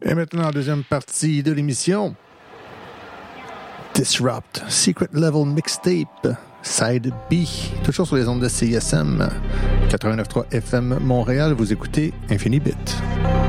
Et maintenant, deuxième partie de l'émission. Disrupt, Secret Level Mixtape, Side B, toujours sur les ondes de CISM, 89.3 FM Montréal, vous écoutez Infinibit.